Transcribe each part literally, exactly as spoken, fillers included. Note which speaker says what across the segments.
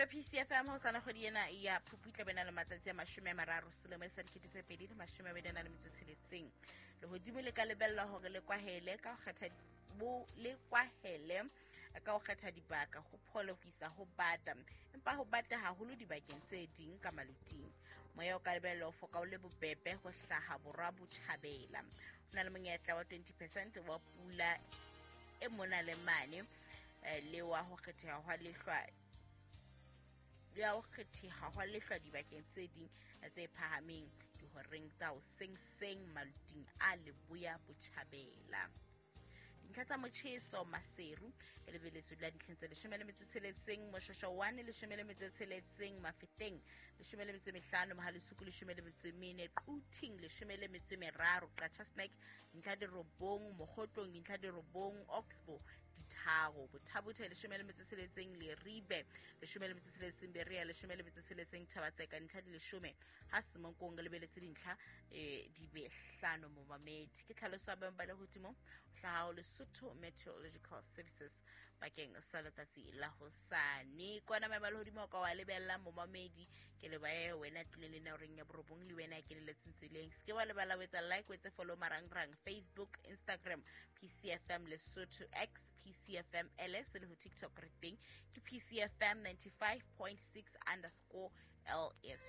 Speaker 1: mamelo P C F M ho sana kgwedi ena ya Phuputso bena le matsatsi a mashome a mararo selemo sa dikete tse pedi le mashome a mabedi a nang le metso e tsheletseng le hodimo le ka lebella hore le kwahele ka ho kgetha bo le kwahele ka ho kgetha dibaka ho pholo fisa ho bata empa ho bata haholo dibakeng tse ding ka maluting moya o ka lebella ho foka o le bobebe ho hlaha borwa botjhabela hona le monyetla wa twenty percent wa pula e mona le mane le wa ho kgetha hwa lehlwa ya ho kgetha hwa lehlwa dibakeng tse ding tse phahameng dihoreng tsa ho seng seng maluting a lebuya botjhabela dintlha tsa motjheso maseru e lebeletswe la dintlheng tse leshome le metso e tsheletseng moshosho one leshome le metso e tsheletseng mafeteng leshome le metso e mehlano mohalesuku leshome le metso e mene quting leshome le metso e meraro qacha snack dintlha di robong mogotlong dintlha di robong oxbow ditharo bothabothe leshome le metso e tsheletseng le ribe leshome le metso e tsheletseng beria leshome le metso e tsheletseng thabatseka dintlha di leshome ha semonkong le beletse dintlha e di be hlano mo mamedi ke tlhaloso ya ba le hotimo hlaha le Lesotho Meteorological Services bakeng sa letsatsi la hosane kwana maemalo hodimo ka wa lebella mo mamedi ke le bae wena tlile le reng ya borobong le wena ke le letsintswileng ske wa le bala wetsa like wetsa follow marang-rang Facebook Instagram P C F M Lesotho X P C F M L S le ho TikTok re teng ke P C F M ninety-five point six underscore L S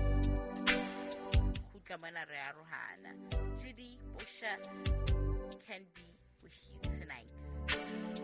Speaker 1: khutla mana re arohana Judy Bosha can be with you tonight.